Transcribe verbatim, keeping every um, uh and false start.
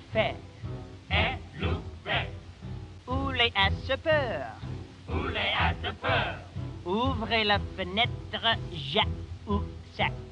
faire. Et louper. Où les a ce peur. Où les a de peur. Ouvrez la fenêtre, ja ou ça.